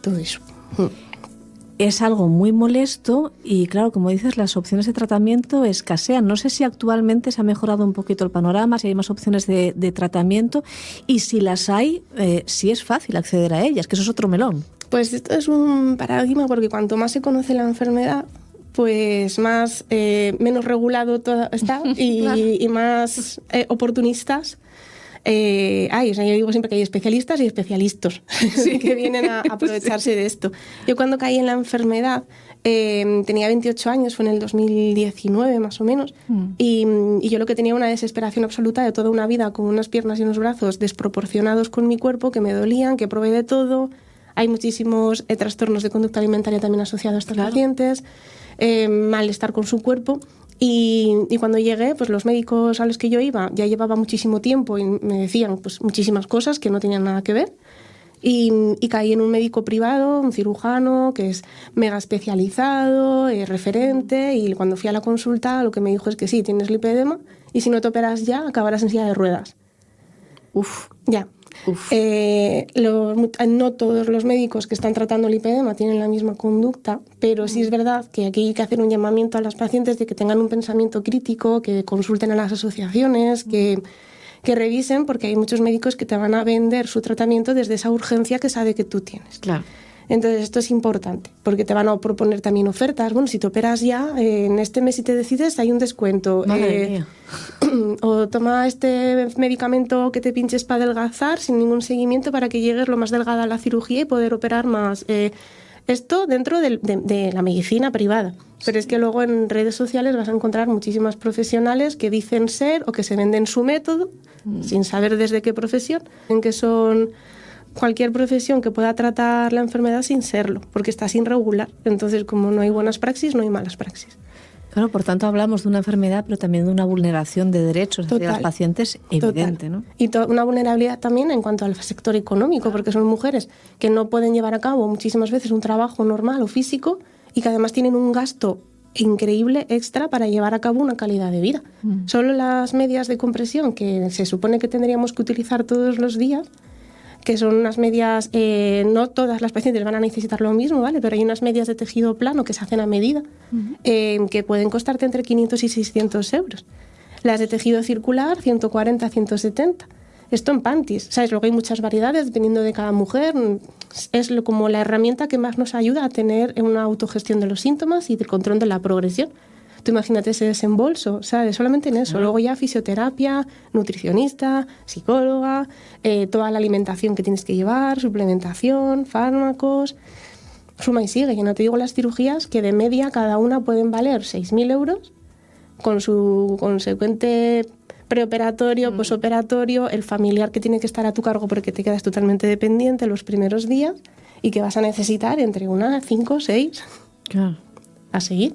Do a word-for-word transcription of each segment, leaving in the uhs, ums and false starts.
todo eso. Es algo muy molesto y, claro, como dices, las opciones de tratamiento escasean. No sé si actualmente se ha mejorado un poquito el panorama, si hay más opciones de, de tratamiento y si las hay, eh, si es fácil acceder a ellas, que eso es otro melón. Pues esto es un paradigma porque cuanto más se conoce la enfermedad, pues más eh, menos regulado todo está y, claro. y más eh, oportunistas eh, hay. O sea, yo digo siempre que hay especialistas y especialistas sí. que vienen a aprovecharse sí. de esto. Yo cuando caí en la enfermedad eh, tenía veintiocho años, fue en el dos mil diecinueve más o menos, mm. y, y yo lo que tenía una desesperación absoluta de toda una vida con unas piernas y unos brazos desproporcionados con mi cuerpo, que me dolían, que probé de todo. Hay muchísimos eh, trastornos de conducta alimentaria también asociados a estos claro. pacientes, eh, malestar con su cuerpo. Y, y cuando llegué, pues los médicos a los que yo iba ya llevaba muchísimo tiempo y me decían pues muchísimas cosas que no tenían nada que ver. Y, y caí en un médico privado, un cirujano que es mega especializado, eh, referente, y cuando fui a la consulta lo que me dijo es que sí, tienes lipedema y si no te operas ya acabarás en silla de ruedas. Uf. Ya. Eh, lo, no todos los médicos que están tratando lipedema tienen la misma conducta, pero sí es verdad que aquí hay que hacer un llamamiento a las pacientes de que tengan un pensamiento crítico, que consulten a las asociaciones, que, que revisen, porque hay muchos médicos que te van a vender su tratamiento desde esa urgencia que sabe que tú tienes. Claro. Entonces esto es importante, porque te van a proponer también ofertas. Bueno, si te operas ya, eh, en este mes si te decides hay un descuento. Madre eh, mía. O toma este medicamento que te pinches para adelgazar sin ningún seguimiento para que llegues lo más delgada a la cirugía y poder operar más. Eh, esto dentro de, de, de la medicina privada. Pero es que luego en redes sociales vas a encontrar muchísimas profesionales que dicen ser o que se venden su método mm. sin saber desde qué profesión, en que son cualquier profesión que pueda tratar la enfermedad sin serlo, porque está sin regular. Entonces, como no hay buenas praxis, no hay malas praxis. Claro, por tanto hablamos de una enfermedad, pero también de una vulneración de derechos de las pacientes evidente, total. ¿no? Y to- una vulnerabilidad también en cuanto al sector económico, porque son mujeres que no pueden llevar a cabo muchísimas veces un trabajo normal o físico y que además tienen un gasto increíble extra para llevar a cabo una calidad de vida. Mm. Solo las medias de compresión que se supone que tendríamos que utilizar todos los días, que son unas medias, eh, no todas las pacientes van a necesitar lo mismo, ¿vale? Pero hay unas medias de tejido plano que se hacen a medida, uh-huh. eh, que pueden costarte entre quinientos y seiscientos euros. Las de tejido circular, ciento cuarenta, ciento setenta. Esto en panties, ¿sabes? Luego hay muchas variedades dependiendo de cada mujer. Es lo, como la herramienta que más nos ayuda a tener una autogestión de los síntomas y del control de la progresión. Tú imagínate ese desembolso, ¿sabes? Solamente en eso. Luego ya fisioterapia, nutricionista, psicóloga, eh, toda la alimentación que tienes que llevar, suplementación, fármacos, suma y sigue. Y no te digo las cirugías que de media cada una pueden valer seis mil euros con su consecuente preoperatorio, mm. posoperatorio, el familiar que tiene que estar a tu cargo porque te quedas totalmente dependiente los primeros días y que vas a necesitar entre una, cinco, seis claro. a seguir.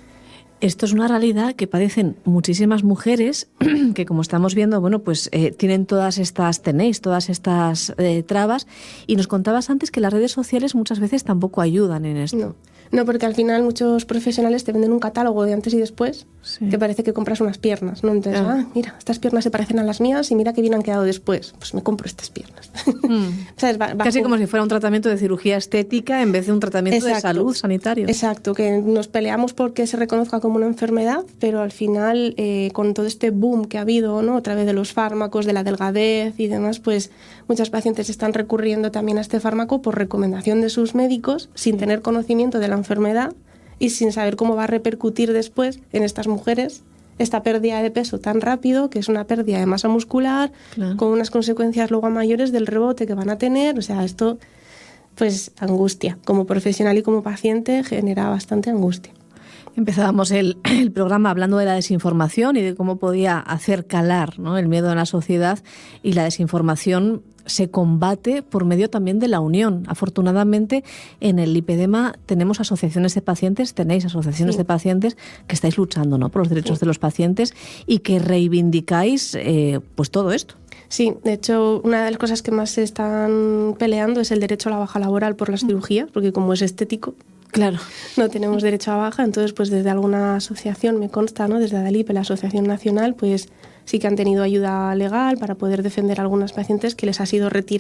Esto es una realidad que padecen muchísimas mujeres que, como estamos viendo, bueno, pues eh, tienen todas estas, tenéis todas estas eh, trabas, y nos contabas antes que las redes sociales muchas veces tampoco ayudan en esto. No. No, porque al final muchos profesionales te venden un catálogo de antes y después, sí. que parece que compras unas piernas, ¿no? Entonces, ah. ah, mira, estas piernas se parecen a las mías y mira qué bien han quedado después. Pues me compro estas piernas. Mm. ¿Sabes? Va, Casi como si fuera un tratamiento de cirugía estética en vez de un tratamiento Exacto. de salud sanitario. Exacto, que nos peleamos porque se reconozca como una enfermedad, pero al final, eh, con todo este boom que ha habido, ¿no? A través de los fármacos, de la delgadez y demás, pues muchas pacientes están recurriendo también a este fármaco por recomendación de sus médicos, sin tener conocimiento de la enfermedad y sin saber cómo va a repercutir después en estas mujeres esta pérdida de peso tan rápido, que es una pérdida de masa muscular, claro. con unas consecuencias luego a mayores del rebote que van a tener. O sea, esto, pues, angustia. Como profesional y como paciente genera bastante angustia. Empezábamos el, el programa hablando de la desinformación y de cómo podía hacer calar, ¿no?, el miedo en la sociedad, y la desinformación se combate por medio también de la unión. Afortunadamente, en el lipedema tenemos asociaciones de pacientes, tenéis asociaciones sí. de pacientes que estáis luchando, ¿no?, por los derechos sí. de los pacientes y que reivindicáis eh, pues todo esto. Sí, de hecho, una de las cosas que más se están peleando es el derecho a la baja laboral por las cirugías, porque como es estético, claro, no tenemos derecho a baja. Entonces, pues desde alguna asociación, me consta, ¿no?, desde ADALIPE, la Asociación Nacional, pues sí que han tenido ayuda legal para poder defender a algunas pacientes que les ha sido retirada